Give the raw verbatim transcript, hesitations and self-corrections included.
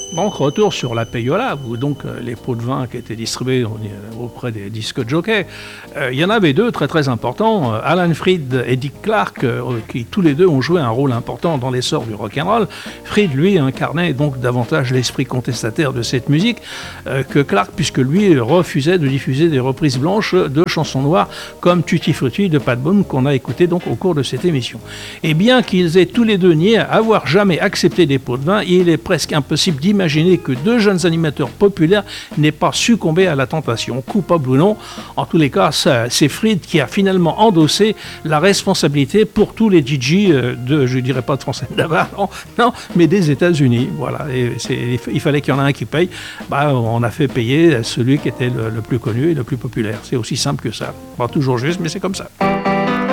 Donc, retour sur la payola, où donc euh, les pots de vin qui étaient distribués auprès des disques jockeys. Euh, il y en avait deux très très importants, euh, Alan Freed et Dick Clark, euh, qui tous les deux ont joué un rôle important dans l'essor du rock'n'roll. Freed, lui, incarnait donc davantage l'esprit contestataire de cette musique euh, que Clark, puisque lui refusait de diffuser des reprises blanches de chansons noires comme Tutti Frutti de Pat Boone, qu'on a écouté donc au cours de cette émission. Et bien qu'ils aient tous les deux nié avoir jamais accepté des pots de vin, il est presque impossible d'imaginer Imaginez que deux jeunes animateurs populaires n'aient pas succombé à la tentation, coupable ou non. En tous les cas, ça, c'est Freed qui a finalement endossé la responsabilité pour tous les D J de, je dirais pas de France et de Navarre, non, non, mais des États-Unis. Voilà, et c'est, il fallait qu'il y en ait un qui paye. Bah, on a fait payer celui qui était le, le plus connu et le plus populaire. C'est aussi simple que ça. Pas toujours juste, mais c'est comme ça.